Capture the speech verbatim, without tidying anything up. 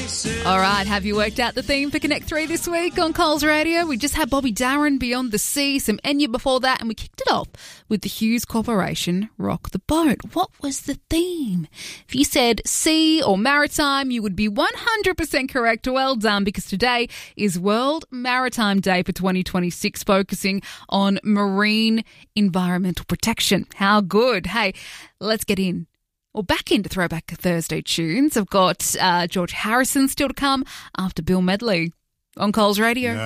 All right, have you worked out the theme for Connect three this week on Coles Radio? We just had Bobby Darin, Beyond the Sea, some Enya before that, and we kicked it off with the Hughes Corporation, Rock the Boat. What was the theme? If you said sea or maritime, you would be one hundred percent correct. Well done, because today is World Maritime Day for twenty twenty-six, focusing on marine environmental protection. How good. Hey, let's get in. Well, back into Throwback Thursday tunes. I've got uh, George Harrison still to come after Bill Medley on Coles Radio. Yeah.